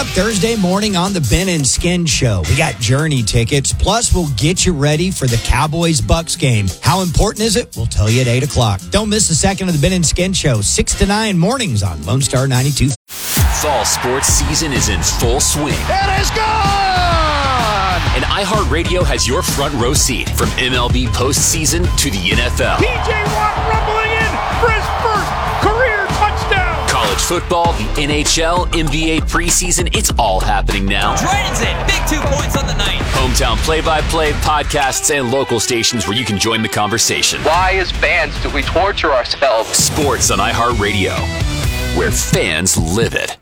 up Thursday morning on the Ben and Skin Show. We got Journey tickets, plus we'll get you ready for the Cowboys-Bucks game. How important is it? We'll tell you at 8 o'clock. Don't miss a second of the Ben and Skin Show, 6 to 9 mornings on Lone Star 92. Fall sports season is in full swing. It is gone! And iHeartRadio has your front row seat from MLB postseason to the NFL. P.J. Watt rumbling in for his first career touchdown. College football, the NHL, NBA preseason, it's all happening now. Drayton's in. Big 2 points on the night. Hometown play-by-play, podcasts, and local stations where you can join the conversation. Why, as fans, do we torture ourselves? Sports on iHeartRadio, where fans live it.